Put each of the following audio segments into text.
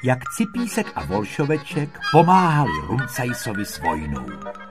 jak Cipísek a Volšoveček pomáhali Rumcajsovi s vojnou.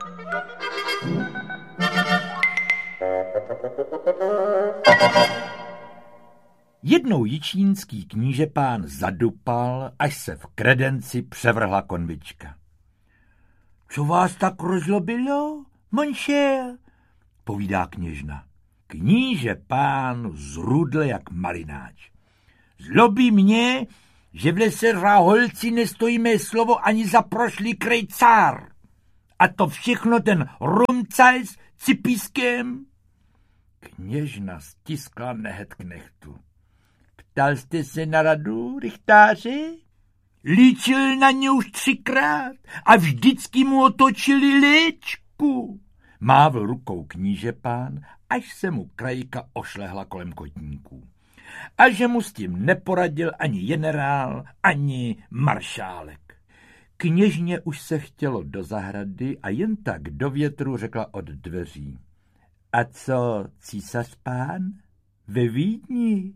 Jednou jičínský knížepán zadupal, až se v kredenci převrhla konvička. Co vás tak rozlobilo, monšer? Povídá kněžna. Knížepán zrudl jak malináč. Zlobí mě, že v lese Ráholci nestojí mé slovo ani za prošlý krejcár. A to všechno ten Rumcajs Cipískem? Kněžna stiskla nehet k nechtu. Ptal jste se na radu, rychtáři? Líčil na ně už 3krát a vždycky mu otočili léčku. Mávl rukou knížepán, až se mu krajka ošlehla kolem kotníků. A že mu s tím neporadil ani generál, ani maršálek. Kněžně už se chtělo do zahrady a jen tak do větru řekla od dveří. A co, císař pán? Ve Vídni?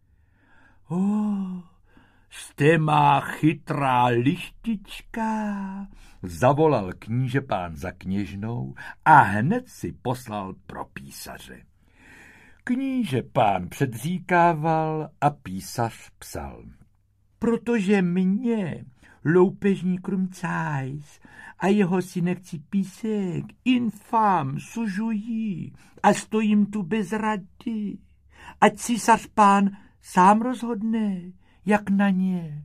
Jste má chytrá lištička, zavolal knížepán za kněžnou a hned si poslal pro písaře. Knížepán předříkával a písař psal. Protože mě, loupežník Rumcajs a jeho synek Cipísek, infám, sužují a stojím tu bez rady. Ať císař pán sám rozhodne, jak na ně.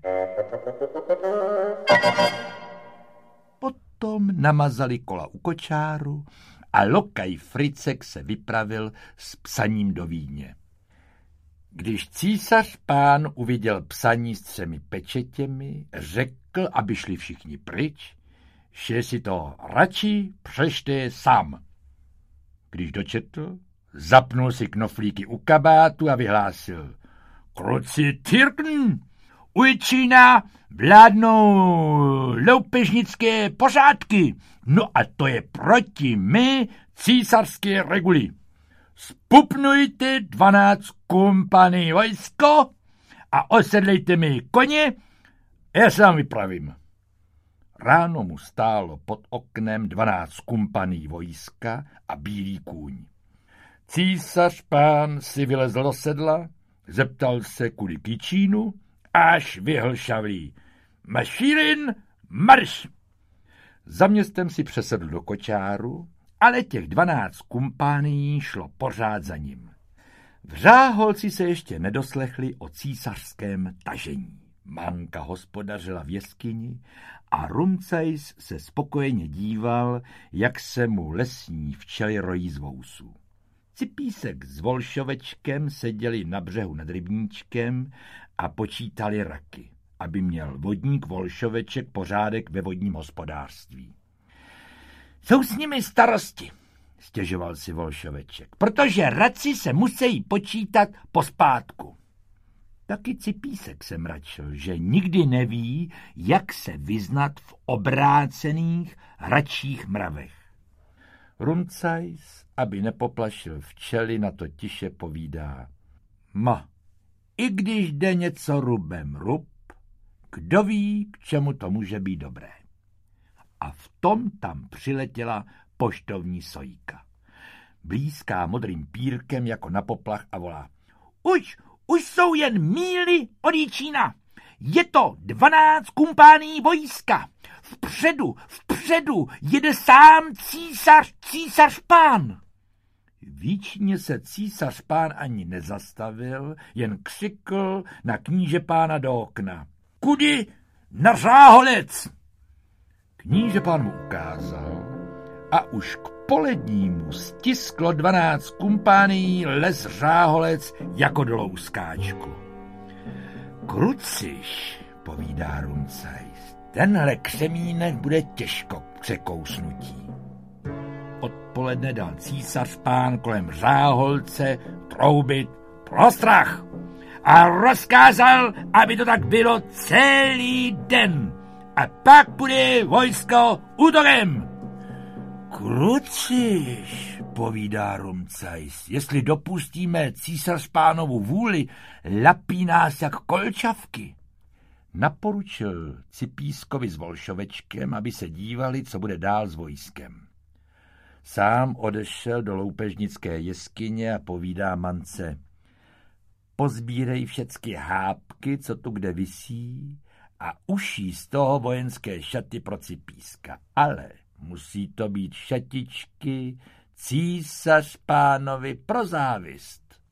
Potom namazali kola u kočáru a lokaj Fricek se vypravil s psaním do Vídně. Když císař pán uviděl psaní s 3 pečetěmi, řekl, aby šli všichni pryč, že si to radši přečte sám. Když dočetl, zapnul si knoflíky u kabátu a vyhlásil: Kruci Tyrkn, u Jičína vládnou loupežnické pořádky, no a to je proti mé císařské reguli. Spupnujte 12 kumpaní vojsko a osedlejte mi koně, já se vám vypravím. Ráno mu stálo pod oknem 12 kumpaní vojska a bílý kůň. Císař pán si vylezl do sedla, zeptal se kudy k Jičínu, až vyhlšavlý. Mašírin, marš! Za městem si přesedl do kočáru, ale těch 12 kumpánií šlo pořád za ním. V Řáholci se ještě nedoslechli o císařském tažení. Manka hospodařila v jeskyni a Rumcajs se spokojeně díval, jak se mu lesní včely rojí z vousů. Cipísek s Volšovečkem seděli na břehu nad rybníčkem a počítali raky, aby měl vodník Volšoveček pořádek ve vodním hospodářství. Jsou s nimi starosti, stěžoval si Volšoveček, protože raci se musí počítat pospátku. Taky Cipísek se mračil, že nikdy neví, jak se vyznat v obrácených hračích mravech. Rumcajs, aby nepoplašil včely, na to tiše povídá. I když jde něco rubem rub, kdo ví, k čemu to může být dobré. A v tom tam přiletěla poštovní sojka. Blízká modrým pírkem jako na poplach a volá. Už jsou jen míly od Jičína. Je to 12 kumpání vojska. Vpředu jede sám císař pán. V Jičíně se císař pán ani nezastavil, jen křikl na knížepána do okna. Kudy? Na Řáholec! Knížepán mu ukázal a už k polednímu stisklo 12 kumpánií les Řáholec jako do louskáčku. Kruciš, povídá Rumcajs, tenhle křemínek bude těžko k překousnutí. Odpoledne dal císař pán kolem Řáholce troubit prostrach a rozkázal, aby to tak bylo celý den. A pak bude vojsko útokem. Kruciš, povídá Rumcajs, jestli dopustíme císař pánovu vůli, lapí nás jak kolčavky. Naporučil Cipískovi s Volšovečkem, aby se dívali, co bude dál s vojskem. Sám odešel do loupežnické jeskyně a povídá Mance: pozbírej všecky hápky, co tu kde visí, a uší z toho vojenské šaty pro Cipíska. Ale musí to být šatičky císař pánovi pro závist.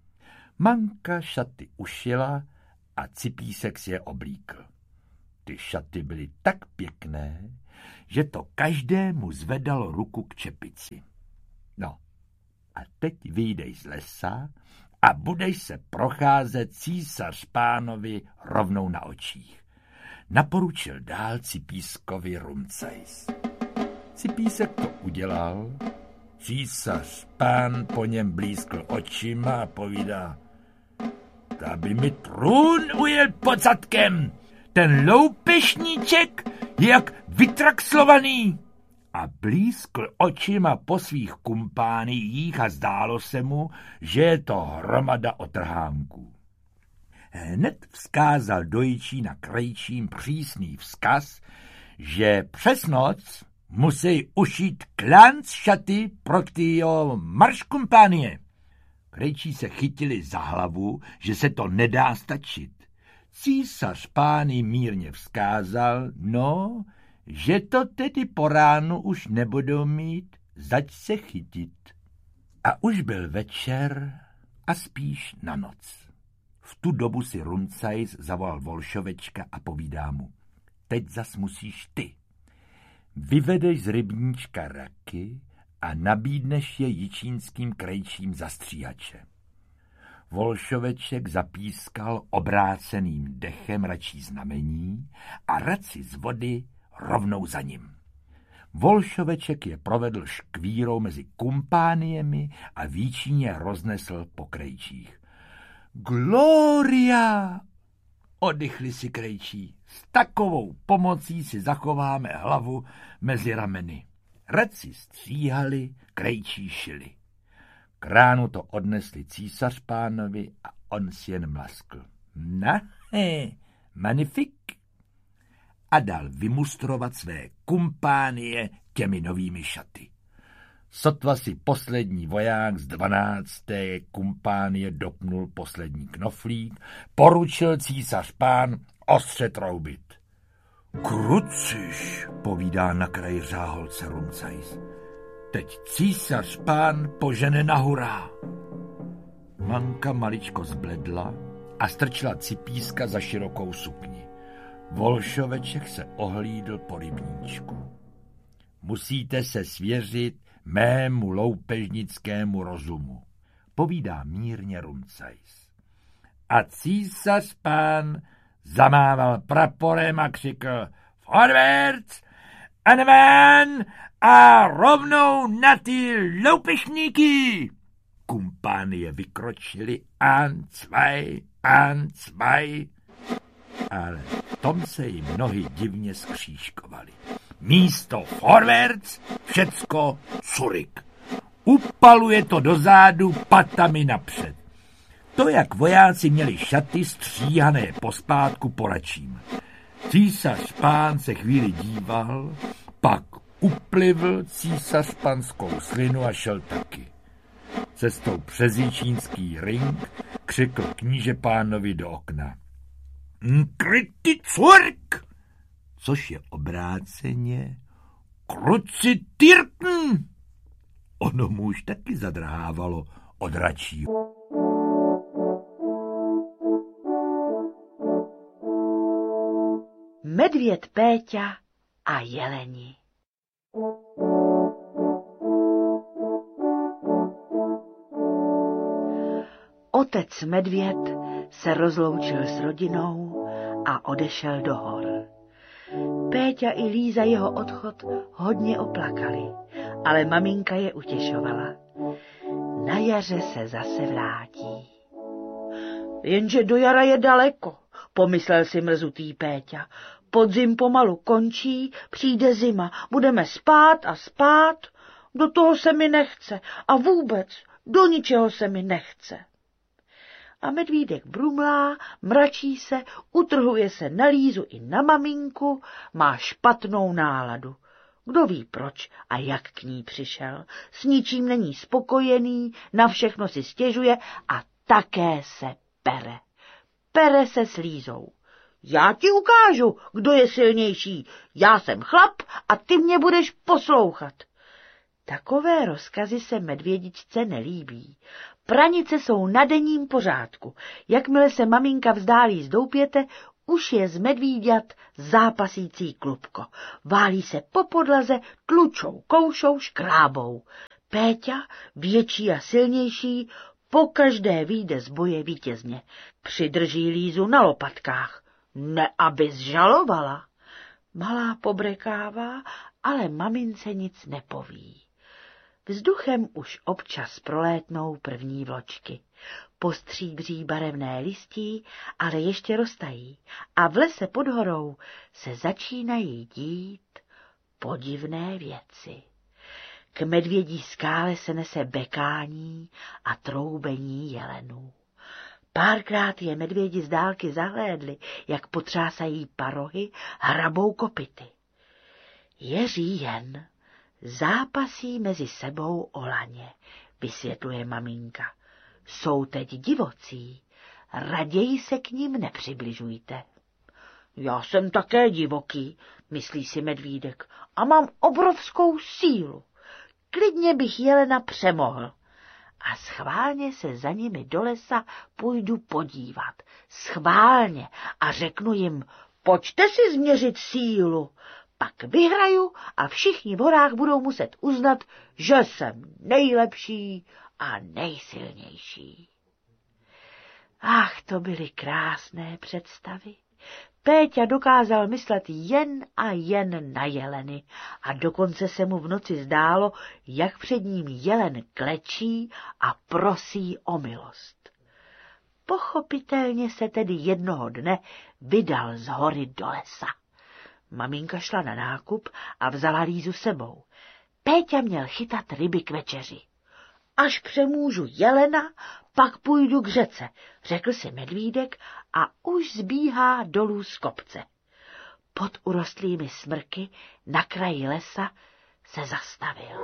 Manka šaty ušila a Cipísek si je oblíkl. Ty šaty byly tak pěkné, že to každému zvedalo ruku k čepici. No, a teď vyjdeš z lesa a budeš se procházet císař pánovi rovnou na očích. Naporučil dál Cipískovi Rumcajs. Cipísek to udělal, císař pán po něm blízkl očima a povídá: ta by mi trůn ujel pod zadkem, ten loupešníček je jak vytraxlovaný. A blízkl očima po svých kumpániích a zdálo se mu, že je to hromada otrhánků. Hned vzkázal do Jičína krejčím přísný vzkaz, že přes noc musí ušít klanc šaty pro týho marškumpánie. Krejčí se chytili za hlavu, že se to nedá stačit. Císař pány mírně vzkázal, no, že to tedy po ránu už nebudou mít zač se chytit. A už byl večer a spíš na noc. V tu dobu si Rumcajs zavolal Volšovečka a povídá mu: teď zas musíš ty. Vyvedeš z rybníčka raky a nabídneš je jičínským krejčím za stříhače. Volšoveček zapískal obráceným dechem račí znamení a raci z vody rovnou za ním. Volšoveček je provedl škvírou mezi kumpániemi a v Jičíně roznesl po krejčích. Gloria! Oddychli si krejčí. S takovou pomocí si zachováme hlavu mezi rameny. Raci stříhali, krejčí šili. K ránu to odnesli císař pánovi a on si jen mlaskl. Magnifik. A dal vymustrovat své kumpánie těmi novými šaty. Sotva si poslední voják z 12. kumpánie dopnul poslední knoflík, poručil císař pán ostře troubit. Kruciš, povídá na kraji řáholce Rumcajs. Teď císař pán požene na hurá. Manka maličko zbledla a strčila Cipíska za širokou sukni. Volšoveček se ohlídl po rybníčku. Musíte se svěřit mému loupežnickému rozumu, povídá mírně Rumcajs. A císař pán zamával praporem a křikl: Vorwärts, an ven a rovnou na ty loupešníky! Kumpánie vykročili an zwei, ale v tom se jim nohy divně skřížkovaly. Místo vorwärts všecko zurück. Upaluje to do zádu patami napřed. To, jak vojáci měli šaty stříhané pospátku poračím. Císař pán se chvíli díval, pak uplivl císař panskou slinu a šel taky. Cestou přes Jičínský ring křikl kníže pánovi do okna: Kryty zurück! Což je obráceně Kruci tirten! Ono mu už taky zadrhávalo od račího. Medvěd Péťa a jeleni. Otec medvěd se rozloučil s rodinou a odešel do hor. Péťa i Líza jeho odchod hodně oplakali, ale maminka je utěšovala. Na jaře se zase vrátí. Jenže do jara je daleko, pomyslel si mrzutý Péťa. Podzim pomalu končí, přijde zima, budeme spát a spát, do toho se mi nechce a vůbec do ničeho se mi nechce. A medvídek brumlá, mračí se, utrhuje se na Lízu i na maminku, má špatnou náladu. Kdo ví proč a jak k ní přišel, s ničím není spokojený, na všechno si stěžuje a také se pere. Pere se s Lízou. Já ti ukážu, kdo je silnější. Já jsem chlap a ty mě budeš poslouchat. Takové rozkazy se medvědičce nelíbí. Pranice jsou na denním pořádku. Jakmile se maminka vzdálí z doupěte, už je z medvíďat zápasící klubko. Válí se po podlaze, tlučou, koušou, škrábou. Péťa, větší a silnější, pokaždé vyjde z boje vítězně. Přidrží Lízu na lopatkách. Ne, abys žalovala. Malá pobrekává, ale mamince nic nepoví. Vzduchem už občas prolétnou první vločky. Postříbří barevné listí, ale ještě roztají a v lese pod horou se začínají dít podivné věci. K medvědí skále se nese bekání a troubení jelenů. Párkrát je medvědi z dálky zahlédli, jak potřásají parohy, hrabou kopyty. Je říjen, zápasí mezi sebou o laně, vysvětluje maminka. Jsou teď divocí, raději se k ním nepřibližujte. Já jsem také divoký, myslí si medvídek, a mám obrovskou sílu. Klidně bych jelena přemohl. A schválně se za nimi do lesa půjdu podívat. Schválně a řeknu jim, pojďte si změřit sílu. Pak vyhraju a všichni v horách budou muset uznat, že jsem nejlepší a nejsilnější. Ach, to byly krásné představy. Péťa dokázal myslet jen a jen na jeleny a dokonce se mu v noci zdálo, jak před ním jelen klečí a prosí o milost. Pochopitelně se tedy jednoho dne vydal z hory do lesa. Maminka šla na nákup a vzala Lízu sebou. Péťa měl chytat ryby k večeři. Až přemůžu jelena, pak půjdu k řece, řekl si medvídek a už zbíhá dolů z kopce. Pod urostlými smrky na kraji lesa se zastavil.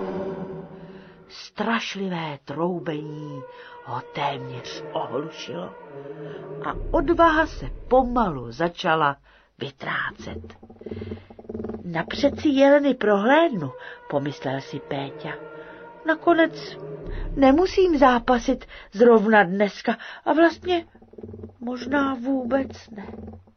Strašlivé troubení ho téměř ohlušilo a odvaha se pomalu začala vytrácet. Napřed si jeleny prohlédnu, pomyslel si Péťa. Nakonec nemusím zápasit zrovna dneska a vlastně možná vůbec ne.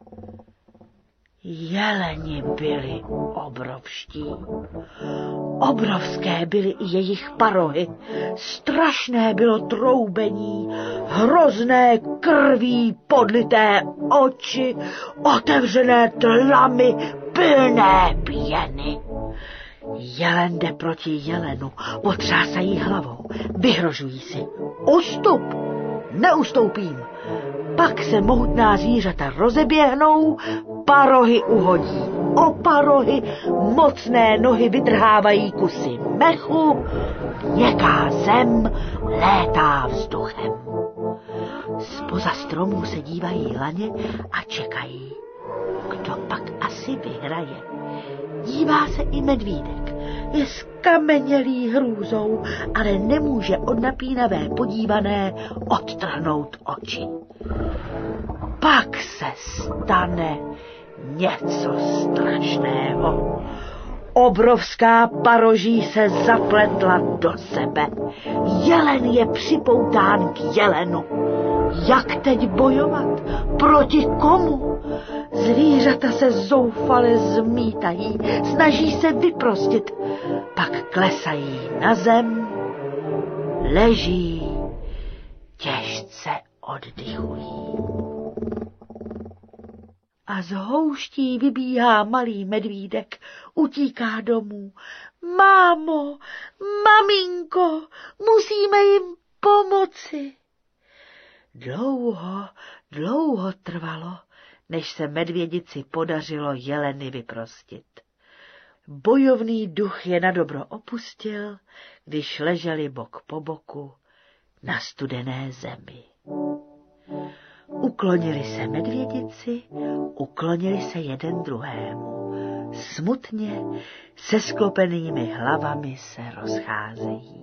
Jeleni byli obrovští. Obrovské byly i jejich parohy. Strašné bylo troubení, hrozné krví podlité oči, otevřené tlamy, plné pěny. Jelen jde proti jelenu, potřásají hlavou, vyhrožují si. Ustup! Neustoupím! Pak se mohutná zvířata rozeběhnou, parohy uhodí o parohy, mocné nohy vytrhávají kusy mechu, měkká zem létá vzduchem. Zpoza stromů se dívají laně a čekají, kdo pak asi vyhraje. Dívá se i medvídek. Je skamenělý hrůzou, ale nemůže od napínavé podívané odtrhnout oči. Pak se stane něco strašného. Obrovská paroží se zapletla do sebe. Jelen je připoután k jelenu. Jak teď bojovat? Proti komu? Zvířata se zoufale zmítají, snaží se vyprostit, pak klesají na zem, leží, těžce oddychují. A z houští vybíhá malý medvídek, utíká domů. Mámo, maminko, musíme jim pomoci. Dlouho trvalo, než se medvědici podařilo jeleny vyprostit. Bojovný duch je nadobro opustil, když leželi bok po boku na studené zemi. Uklonili se medvědici, uklonili se jeden druhému. Smutně se sklopenými hlavami se rozcházejí.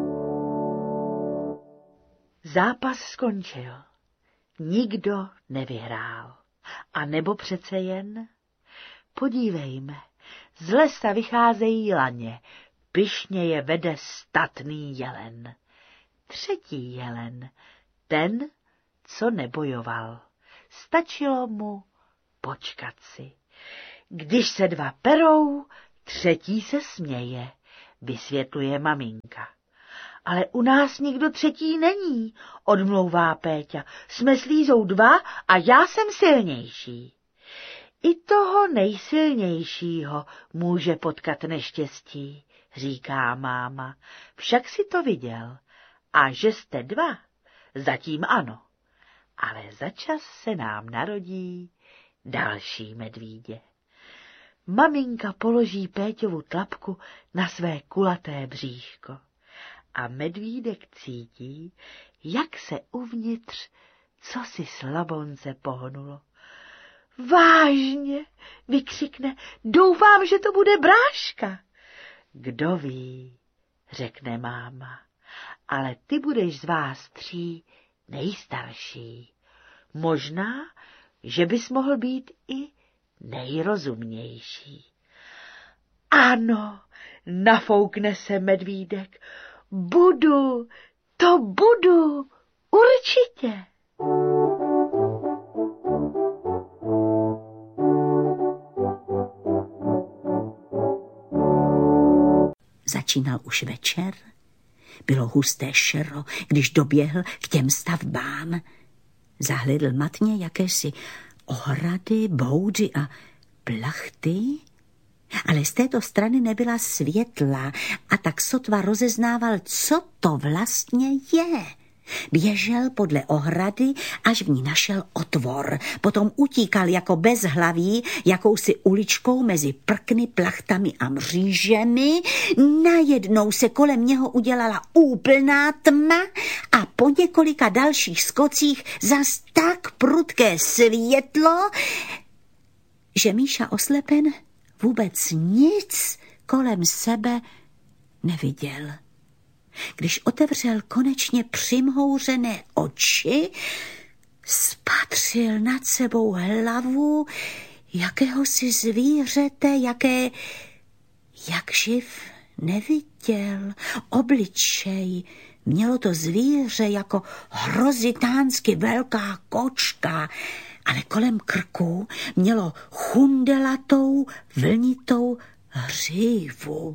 Zápas skončil. Nikdo nevyhrál. A nebo přece jen? Podívejme, z lesa vycházejí laně, pyšně je vede statný jelen. Třetí jelen, ten, co nebojoval. Stačilo mu počkat si. Když se dva perou, třetí se směje, vysvětluje maminka. Ale u nás nikdo třetí není, odmlouvá Péťa. Jsme s Lízou dva a já jsem silnější. I toho nejsilnějšího může potkat neštěstí, říká máma. Však si to viděl. A že jste dva, zatím ano. Ale začas se nám narodí další medvídě. Maminka položí Péťovu tlapku na své kulaté bříško a medvídek cítí, jak se uvnitř cosi slabonce pohnulo. Vážně, vykřikne, doufám, že to bude bráška. Kdo ví, řekne máma, ale ty budeš z vás tří nejstarší. Možná, že bys mohl být i nejrozumnější. Ano, nafoukne se medvídek. Budu, to budu, určitě. Začínal už večer. Bylo husté šero, když doběhl k těm stavbám. Zahlédl matně jakési ohrady, boudy a plachty, ale z této strany nebyla světla a tak sotva rozeznával, co to vlastně je. Běžel podle ohrady, až v ní našel otvor. Potom utíkal jako bezhlaví jakousi uličkou mezi prkny, plachtami a mřížemi. Najednou se kolem něho udělala úplná tma a po několika dalších skocích zas tak prudké světlo, že Míša oslepen vůbec nic kolem sebe neviděl. Když otevřel konečně přimhouřené oči, spatřil nad sebou hlavu jakéhosi zvířete, jaké jak živ neviděl. Obličej mělo to zvíře jako hrozitánsky velká kočka, ale kolem krku mělo chundelatou, vlnitou hřívu.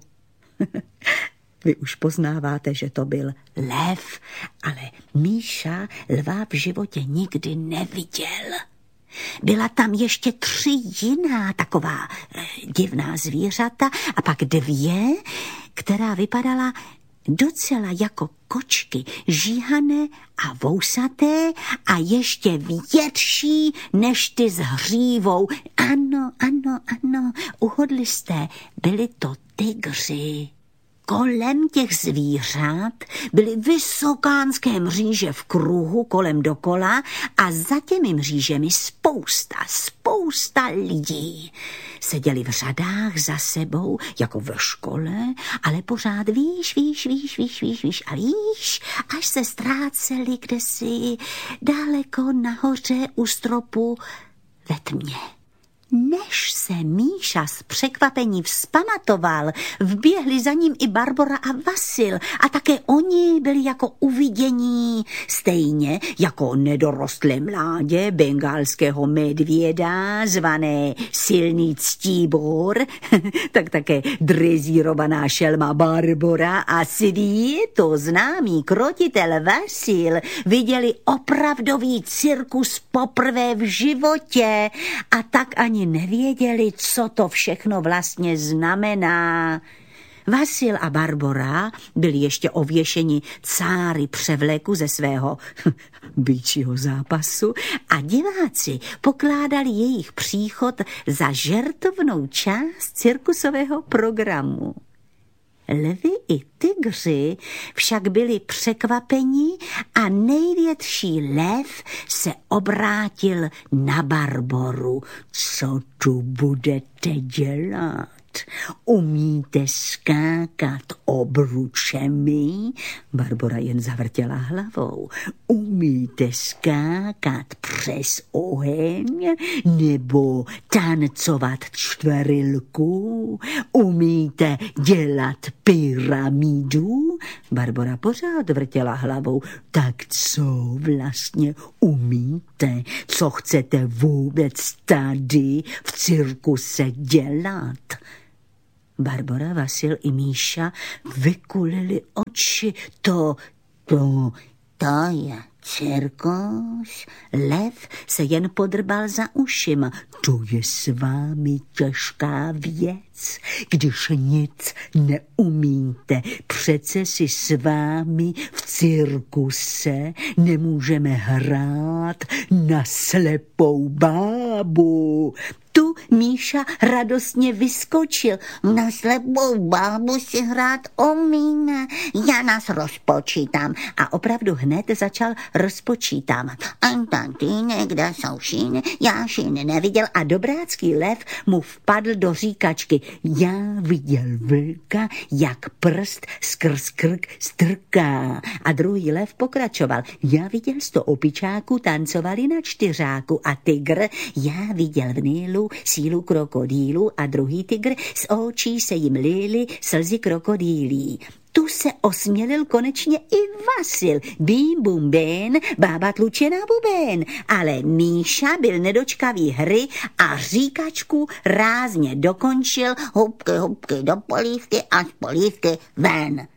Vy už poznáváte, že to byl lev, ale Míša lva v životě nikdy neviděl. Byla tam ještě 3 jiná taková divná zvířata a pak 2, která vypadala docela jako kočky, žíhané a vousaté a ještě větší než ty s hřívou. Ano, uhodli jste, byli to tygři. Kolem těch zvířat byly vysokánské mříže v kruhu kolem dokola a za těmi mřížemi spousta lidí. Seděli v řadách za sebou, jako ve škole, ale pořád výš a výš, až se ztráceli kdesi daleko nahoře u stropu ve tmě. Než se Míša z překvapení vzpamatoval, vběhli za ním i Barbora a Vasil a také oni byli jako uvidění, stejně jako nedorostlé mládě bengálského medvěda zvané Silný Ctíbor, tak také drezírovaná šelma Barbora a to známý krotitel Vasil viděli opravdový cirkus poprvé v životě a tak ani nevěděli, co to všechno vlastně znamená. Vasil a Barbora byli ještě ověšeni cáry převleku ze svého býčího zápasu a diváci pokládali jejich příchod za žertovnou část cirkusového programu. Lvy i tygři však byli překvapeni a největší lev se obrátil na Barboru. Co tu budete dělat? Umíte skákat obručemi? Barbora jen zavrtěla hlavou. Umíte skákat přes oheň nebo tancovat čtverilku? Umíte dělat pyramidu? Barbora pořád vrtěla hlavou. Tak co vlastně umíte? Co chcete vůbec tady v cirkuse dělat? Barbora, Vasil i Míša vykulili oči. To je cirkus. Lev se jen podrbal za ušima. To je s vámi těžká věc, když nic neumíte. Přece si s vámi v cirkuse nemůžeme hrát na slepou bábu. Tu Míša radostně vyskočil. Na slepou bábu si hrát umíme. Já nás rozpočítám. A opravdu hned začal rozpočítávat. Antantýne, kde jsou šíny? Já šíny neviděl a dobrácký lev mu vpadl do říkačky. Já viděl vlka, jak prst skrz krk strká. A druhý lev pokračoval. Já viděl 100 opičáků tancovali na čtyřáku a tygr. Já viděl v Nílu sílu krokodýlu a druhý tygr z očí se jim lily slzy krokodýlí. Tu se osmělil konečně i Vasil. Bím bum bin, bába tluče na buben. Ale Míša byl nedočkavý hry a říkačku rázně dokončil. Hubky, hubky do polívky a z polívky ven.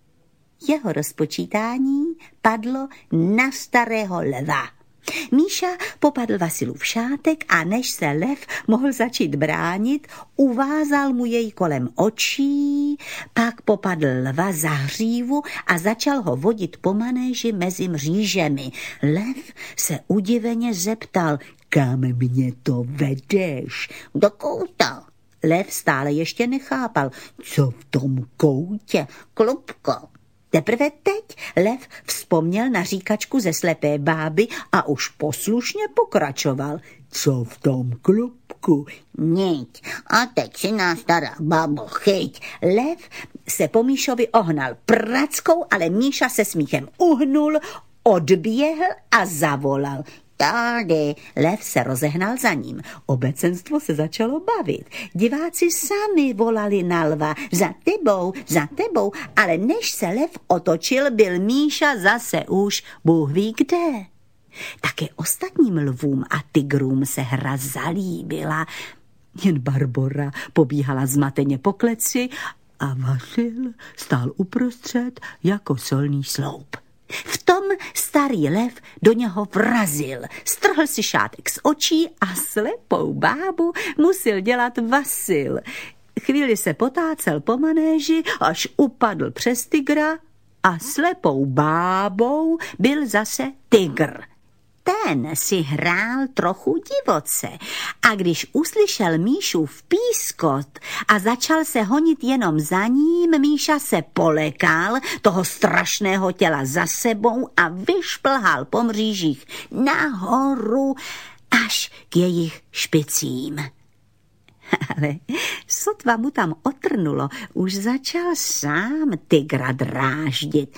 Jeho rozpočítání padlo na starého lva. Míša popadl Vasilův šátek a než se lev mohl začít bránit, uvázal mu jej kolem očí, pak popadl lva za hřívu a začal ho vodit po manéži mezi mřížemi. Lev se udiveně zeptal, kam mě to vedeš? Do kouta. Lev stále ještě nechápal, co v tom koutě, klubko. Teprve teď lev vzpomněl na říkačku ze slepé báby a už poslušně pokračoval. Co v tom klubku? Nic. A teď si nás stará babo chyť. Lev se po Míšovi ohnal prackou, ale Míša se smíchem uhnul, odběhl a zavolal. Tady. Lev se rozehnal za ním. Obecenstvo se začalo bavit. Diváci sami volali na lva. Za tebou. Ale než se lev otočil, byl Míša zase už Bůh ví kde. Také ostatním lvům a tygrům se hra zalíbila. Jen Barbora pobíhala zmateně po kleci a Vasil stál uprostřed jako solný sloup. V tom starý lev do něho vrazil, strhl si šátek z očí a slepou bábu musel dělat Vasil. Chvíli se potácel po manéži, až upadl přes tygra a slepou bábou byl zase tygr. Ten si hrál trochu divoce a když uslyšel Míšův pískot a začal se honit jenom za ním, Míša se polekal toho strašného těla za sebou a vyšplhal po mřížích nahoru až k jejich špicím. Ale sotva mu tam otrnulo, už začal sám tygra dráždit.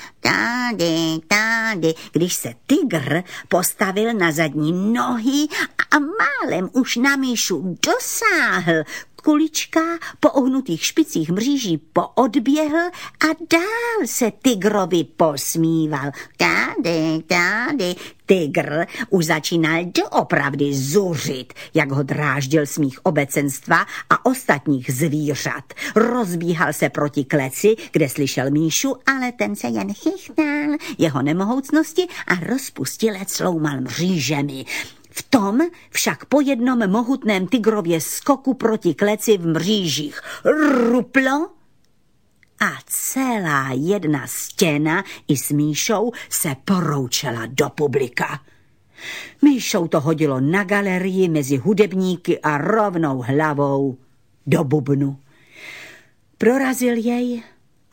Tady, když se tygr postavil na zadní nohy a málem už na Míšu dosáhl, kulička po ohnutých špicích mříží poodběhl a dál se tygrovi posmíval. Tady. Tygr už začínal doopravdy zuřit, jak ho dráždil smích obecenstva a ostatních zvířat. Rozbíhal se proti kleci, kde slyšel Míšu, ale ten se jen chychtal jeho nemohoucnosti a rozpustilec sloumal mřížemi. V tom však po jednom mohutném tygrově skoku proti kleci v mřížích ruplo a celá jedna stěna i s Míšou se poroučela do publika. Míšou to hodilo na galerii mezi hudebníky a rovnou hlavou do bubnu. Prorazil jej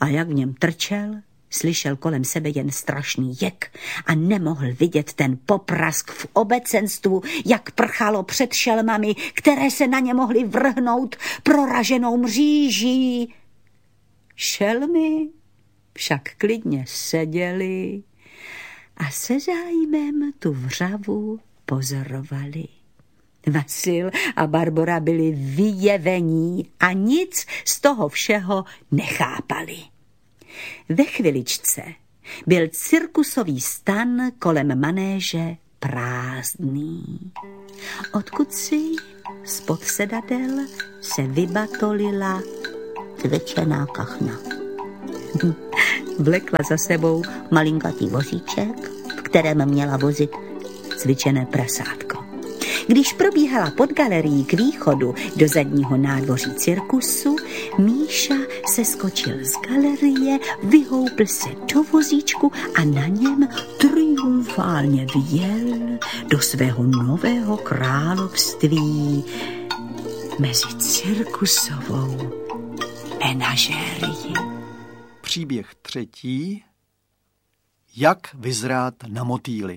A jak v něm trčel, slyšel kolem sebe jen strašný jek a nemohl vidět ten poprask v obecenstvu, jak prchalo před šelmami, které se na ně mohly vrhnout proraženou mříží. Šelmy však klidně seděli a se zájmem tu vřavu pozorovali. Vasil a Barbora byli vyjevení a nic z toho všeho nechápali. Ve chviličce byl cirkusový stan kolem manéže prázdný. Odkud si spod sedadel se vybatolila cvičená kachna. Vlekla za sebou malinkatý vozíček, v kterém měla vozit cvičené prasátko. Když probíhala pod galerií k východu do zadního nádvoří cirkusu, Míša se skočil z galerie, vyhoupl se do vozíčku a na něm triumfálně vjel do svého nového království mezi cirkusovou menažérii. Příběh 3. Jak vyzrát na motýli.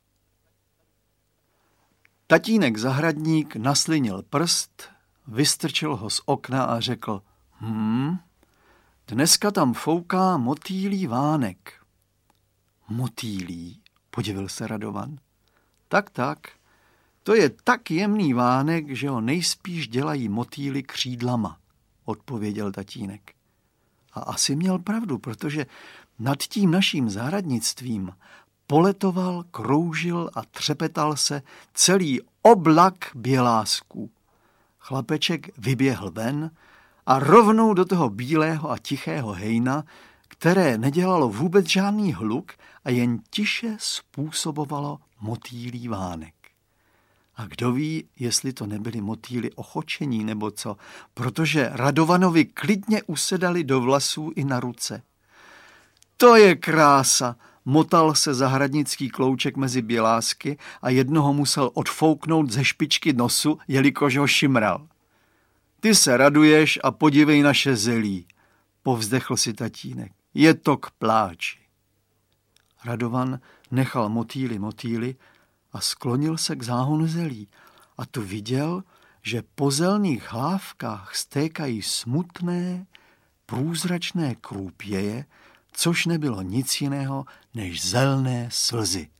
Tatínek zahradník naslinil prst, vystrčil ho z okna a řekl: dneska tam fouká motýlí vánek. Motýlí, podivil se Radovan. Tak, to je tak jemný vánek, že ho nejspíš dělají motýly křídlama, odpověděl tatínek. A asi měl pravdu, protože nad tím naším zahradnictvím poletoval, kroužil a třepetal se celý oblak bělásků. Chlapeček vyběhl ven a rovnou do toho bílého a tichého hejna, které nedělalo vůbec žádný hluk a jen tiše způsobovalo motýlí vánek. A kdo ví, jestli to nebyly motýly ochočení nebo co, protože Radovanovi klidně usedali do vlasů i na ruce. To je krása, motal se zahradnický klouček mezi bělásky a jednoho musel odfouknout ze špičky nosu, jelikož ho šimral. Ty se raduješ a podívej naše zelí, povzdechl si tatínek. Je to k pláči. Radovan nechal motýly a sklonil se k záhonu zelí a tu viděl, že po zelných hlávkách stékají smutné, průzračné krůpěje, což nebylo nic jiného než zelné slzy.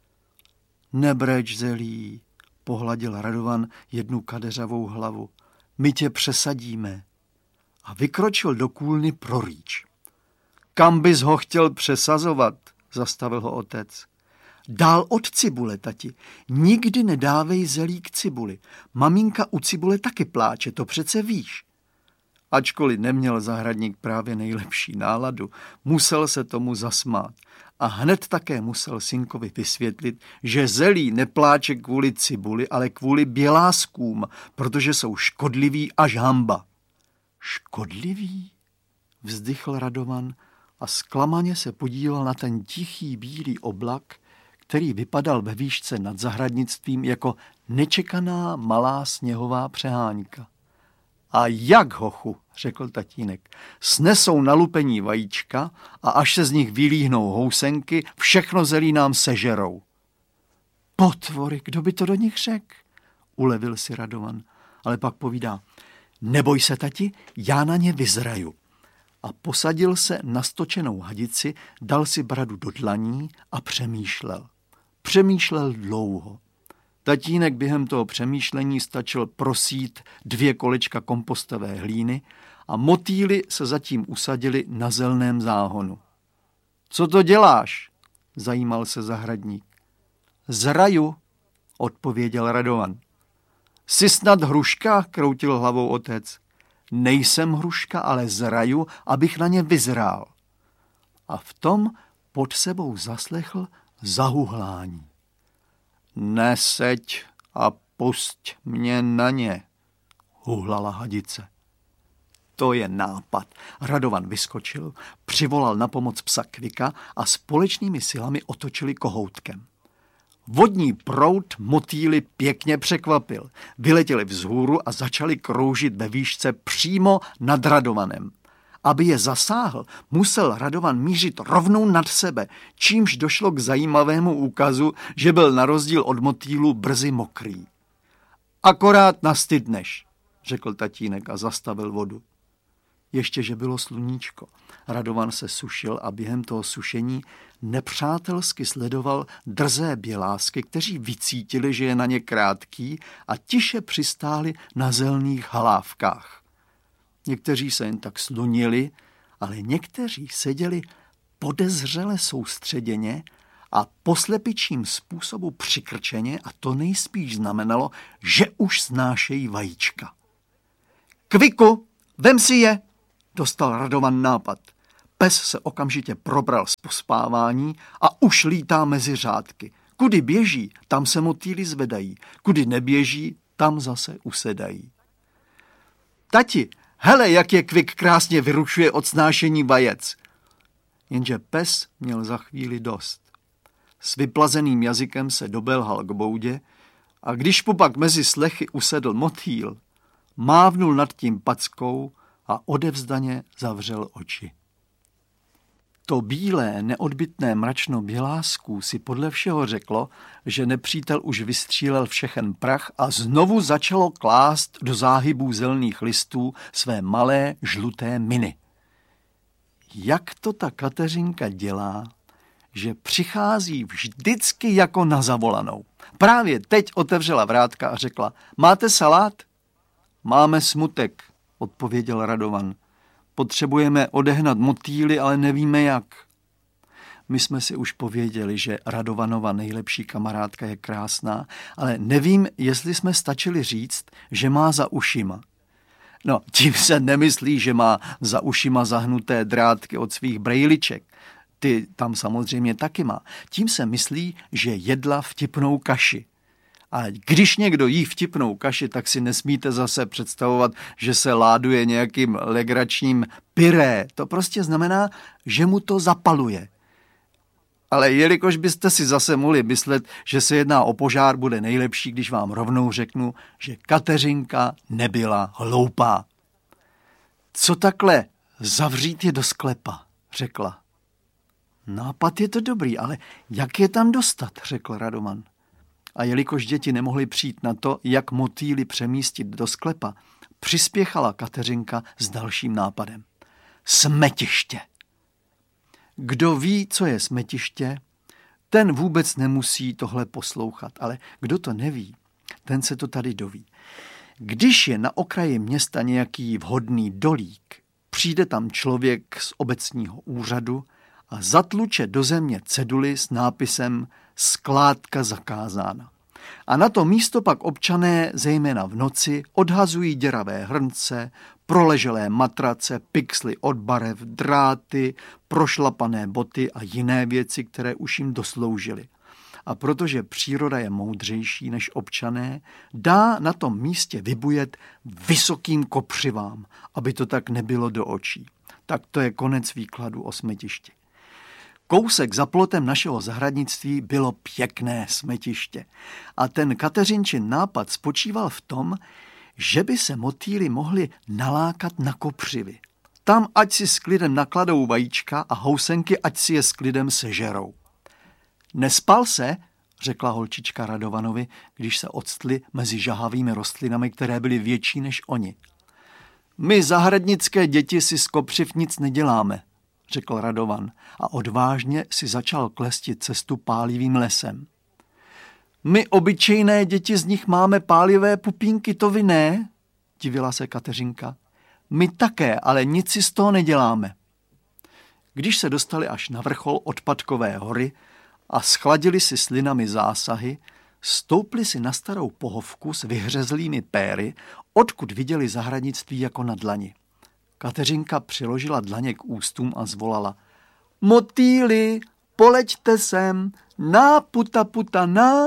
Nebreč, zelí, pohladil Radovan jednu kadeřavou hlavu. My tě přesadíme. A vykročil do kůlny prorýč. Kam bys ho chtěl přesazovat? Zastavil ho otec. Dál od cibule, tati. Nikdy nedávej zelí k cibuli. Maminka u cibule taky pláče, to přece víš. Ačkoliv neměl zahradník právě nejlepší náladu, musel se tomu zasmát a hned také musel synkovi vysvětlit, že zelí nepláče kvůli cibuli, ale kvůli běláskům, protože jsou škodliví až hamba. Škodliví? Vzdychl Radovan a zklamaně se podíval na ten tichý bílý oblak, který vypadal ve výšce nad zahradnictvím jako nečekaná malá sněhová přehánka. A jak, hochu, řekl tatínek, snesou na lupení vajíčka a až se z nich vylíhnou housenky, všechno zelí nám sežerou. Potvory, kdo by to do nich řekl? Ulevil si Radovan, ale pak povídá, neboj se, tati, já na ně vyzraju. A posadil se na stočenou hadici, dal si bradu do dlaní a přemýšlel. Přemýšlel dlouho. Tatínek během toho přemýšlení stačil prosít 2 kolečka kompostové hlíny a motýly se zatím usadili na zelném záhonu. Co to děláš? Zajímal se zahradník. Zraju, odpověděl Radovan. Jsi snad hruška? Kroutil hlavou otec. Nejsem hruška, ale zraju, abych na ně vyzrál. A v tom pod sebou zaslechl zahuhlání. Neseď a pusť mě na ně, huhlala hadice. To je nápad. Radovan vyskočil, přivolal na pomoc psa Kvika a společnými silami otočili kohoutkem. Vodní proud motýly pěkně překvapil. Vyletěli vzhůru a začali kroužit ve výšce přímo nad Radovanem. Aby je zasáhl, musel Radovan mířit rovnou nad sebe, čímž došlo k zajímavému úkazu, že byl na rozdíl od motýlu brzy mokrý. Akorát nastydneš, řekl tatínek a zastavil vodu. Ještě, že bylo sluníčko. Radovan se sušil a během toho sušení nepřátelsky sledoval drzé bělásky, kteří vycítili, že je na ně krátký a tiše přistáli na zelných halávkách. Někteří se jen tak slunili, ale někteří seděli podezřele soustředěně a poslepičím způsobu přikrčeně a to nejspíš znamenalo, že už snášejí vajíčka. Kviku, vem si je, dostal Radovan nápad. Pes se okamžitě probral z pospávání a už lítá mezi řádky. Kudy běží, tam se motýly zvedají. Kudy neběží, tam zase usedají. Tati, hele, jak je Kvik krásně vyrušuje od snášení vajec. Jenže pes měl za chvíli dost. S vyplazeným jazykem se dobelhal k boudě a když mu pak mezi slechy usedl motýl, mávnul nad tím packou a odevzdaně zavřel oči. To bílé, neodbytné mračno bělásků si podle všeho řeklo, že nepřítel už vystřílel všechen prach a znovu začalo klást do záhybů zelených listů své malé žluté miny. Jak to ta Kateřinka dělá, že přichází vždycky jako na zavolanou. Právě teď otevřela vrátka a řekla, máte salát? Máme smutek, odpověděl Radovan. Potřebujeme odehnat motýly, ale nevíme jak. My jsme si už pověděli, že Radovanova nejlepší kamarádka je krásná, ale nevím, jestli jsme stačili říct, že má za ušima. No, tím se nemyslí, že má za ušima zahnuté drátky od svých brejliček. Ty tam samozřejmě taky má. Tím se myslí, že jedla vtipnou kaši. A když někdo jí vtipnou kaši, tak si nesmíte zase představovat, že se láduje nějakým legračním pyré. To prostě znamená, že mu to zapaluje. Ale jelikož byste si zase mohli myslet, že se jedná o požár, bude nejlepší, když vám rovnou řeknu, že Kateřinka nebyla hloupá. Co takhle zavřít je do sklepa, řekla. Nápad je to dobrý, ale jak je tam dostat, řekl Radovan. A jelikož děti nemohly přijít na to, jak motýly přemístit do sklepa, přispěchala Kateřinka s dalším nápadem. Smetiště. Kdo ví, co je smetiště, ten vůbec nemusí tohle poslouchat, ale kdo to neví, ten se to tady doví. Když je na okraji města nějaký vhodný dolík, přijde tam člověk z obecního úřadu a zatluče do země ceduly s nápisem Skládka zakázána. A na to místo pak občané, zejména v noci, odhazují děravé hrnce, proleželé matrace, pixly od barev, dráty, prošlapané boty a jiné věci, které už jim dosloužily. A protože příroda je moudřejší než občané, dá na tom místě vybujet vysokým kopřivám, aby to tak nebylo do očí. Tak to je konec výkladu o smetišti. Kousek za plotem našeho zahradnictví bylo pěkné smetiště a ten Kateřinčin nápad spočíval v tom, že by se motýly mohly nalákat na kopřivy. Tam ať si s klidem nakladou vajíčka a housenky ať si je s klidem sežerou. Nespal se, řekla holčička Radovanovi, když se octli mezi žahavými rostlinami, které byly větší než oni. My zahradnické děti si z kopřiv nic neděláme, řekl Radovan a odvážně si začal klestit cestu pálivým lesem. My obyčejné děti z nich máme pálivé pupínky, to vy ne? Divila se Kateřinka. My také, ale nic si z toho neděláme. Když se dostali až na vrchol odpadkové hory a schladili si slinami zásahy, stoupli si na starou pohovku s vyhřezlými péry, odkud viděli zahradnictví jako na dlani. Kateřinka přiložila dlaně k ústům a zvolala. Motýly, poleďte sem, na puta puta na.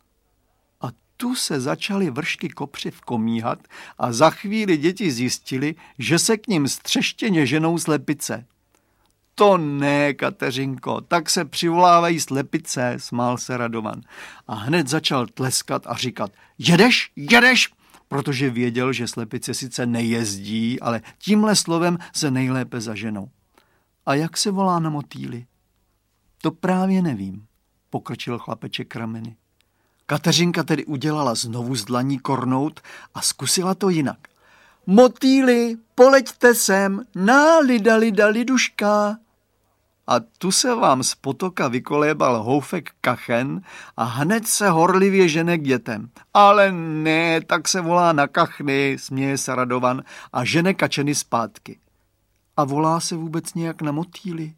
A tu se začaly vršky kopřiv komíhat a za chvíli děti zjistili, že se k nim střeštěně ženou slepice. To ne, Kateřinko, tak se přivolávají slepice, smál se Radovan. A hned začal tleskat a říkat, jedeš, protože věděl, že slepice sice nejezdí, ale tímhle slovem se nejlépe zaženou. A jak se volá na motýli? To právě nevím, pokrčil chlapeček rameny. Kateřinka tedy udělala znovu z dlaní kornout a zkusila to jinak. Motýli, poleďte sem, na lida, lida, liduška. A tu se vám z potoka vykolébal houfek Kachen a hned se horlivě žene k dětem. Ale ne, tak se volá na kachny, směje se Radovan a žene kačeny zpátky. A volá se vůbec nějak na motýli?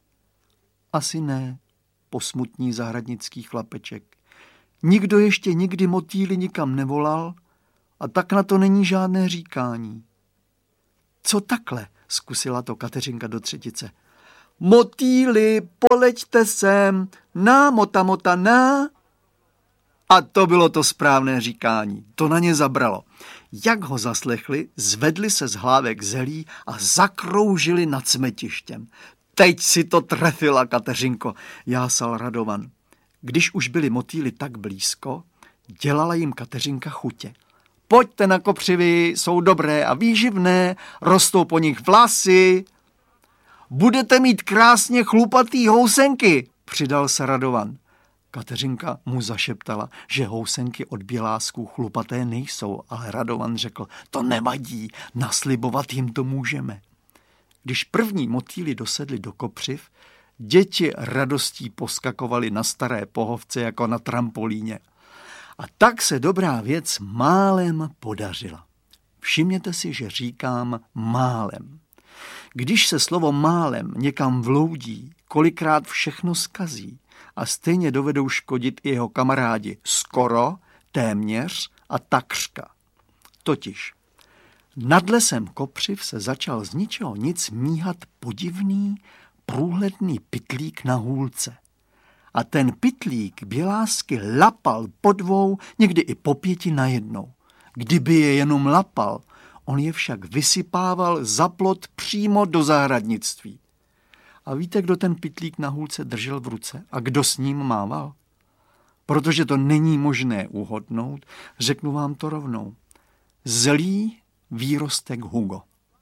Asi ne, posmutní zahradnický chlapeček. Nikdo ještě nikdy motýli nikam nevolal a tak na to není žádné říkání. Co takhle? Zkusila to Kateřinka do třetice. Motýli, poleďte sem, na mota mota na. A to bylo to správné říkání. To na ně zabralo. Jak ho zaslechli, zvedli se z hlávek zelí a zakroužili nad smetištěm. Teď si to trefila, Kateřinko, jásal Radovan. Když už byli motýli tak blízko, dělala jim Kateřinka chutě. Pojďte na kopřivy, jsou dobré a výživné, rostou po nich vlasy. Budete mít krásně chlupatý housenky, přidal se Radovan. Kateřinka mu zašeptala, že housenky od bělásků chlupaté nejsou, ale Radovan řekl, to nevadí, naslibovat jim to můžeme. Když první motýli dosedli do kopřiv, děti radostí poskakovaly na staré pohovce jako na trampolíně. A tak se dobrá věc málem podařila. Všimněte si, že říkám málem. Když se slovo málem někam vloudí, kolikrát všechno zkazí a stejně dovedou škodit i jeho kamarádi skoro, téměř a takřka. Totiž nad lesem kopřiv se začal z ničeho nic míhat podivný, průhledný pytlík na hůlce. A ten pytlík bělásky lapal po dvou, někdy i po 5 najednou. Kdyby je jenom lapal, on je však vysypával za plot přímo do zahradnictví. A víte, kdo ten pytlík na hůlce držel v ruce a kdo s ním mával? Protože to není možné uhodnout, řeknu vám to rovnou. Zlý výrostek Hugo.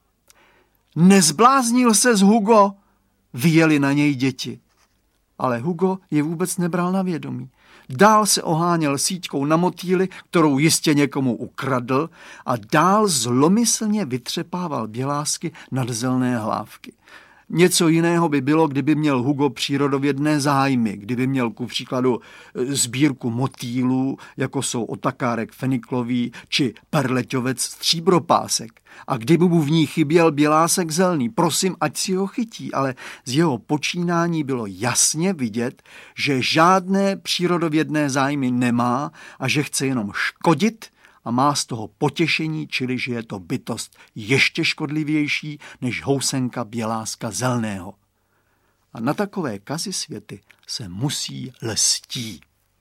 Nezbláznil se z Hugo, vyjeli na něj děti. Ale Hugo je vůbec nebral na vědomí. Dál se oháněl síťkou na motýli, kterou jistě někomu ukradl, a dál zlomyslně vytřepával bělásky nad zelné hlávky. Něco jiného by bylo, kdyby měl Hugo přírodovědné zájmy, kdyby měl ku příkladu sbírku motýlů, jako jsou otakárek feniklový či perleťovec stříbropásek. A kdyby mu v ní chyběl bělásek zelný, prosím, ať si ho chytí, ale z jeho počínání bylo jasně vidět, že žádné přírodovědné zájmy nemá a že chce jenom škodit a má z toho potěšení, čili že je to bytost ještě škodlivější než housenka běláska zelného. A na takové kazisvěty se musí lstí.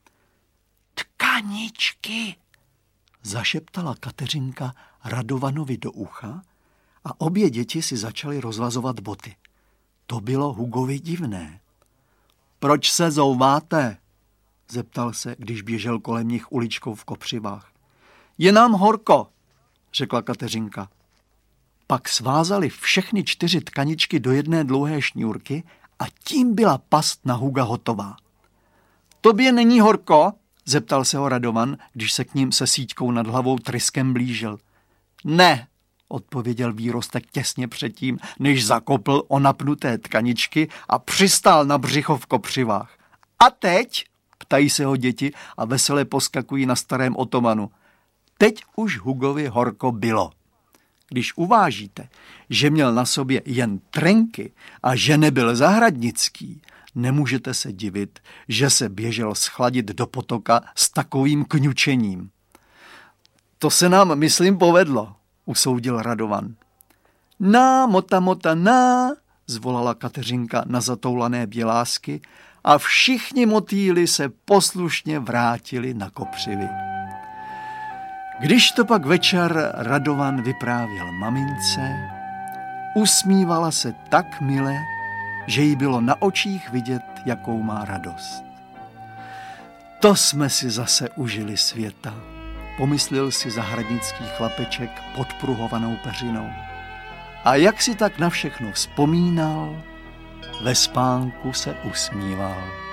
Tkaničky, zašeptala Kateřinka Radovanovi do ucha a obě děti si začaly rozvazovat boty. To bylo Hugovi divné. Proč se zouváte? Zeptal se, když běžel kolem nich uličkou v kopřivách. Je nám horko, řekla Kateřinka. Pak svázali všechny 4 tkaničky do jedné dlouhé šňůrky a tím byla past na Huga hotová. Tobě není horko? Zeptal se ho Radovan, když se k ním se síťkou nad hlavou tryskem blížil. Ne, odpověděl výrostek těsně předtím, než zakopl o napnuté tkaničky a přistál na břicho v kopřivách. A teď? Ptají se ho děti a veselé poskakují na starém otomanu. Teď už Hugovi horko bylo. Když uvážíte, že měl na sobě jen trenky a že nebyl zahradnický, nemůžete se divit, že se běžel schladit do potoka s takovým kňučením. To se nám, myslím, povedlo, usoudil Radovan. Na, mota, mota, na, zvolala Kateřinka na zatoulané bělásky a všichni motýli se poslušně vrátili na kopřivy. Když to pak večer Radovan vyprávěl mamince, usmívala se tak mile, že jí bylo na očích vidět, jakou má radost. To jsme si zase užili světa, pomyslel si zahradnický chlapeček podpruhovanou peřinou. A jak si tak na všechno vzpomínal, ve spánku se usmíval.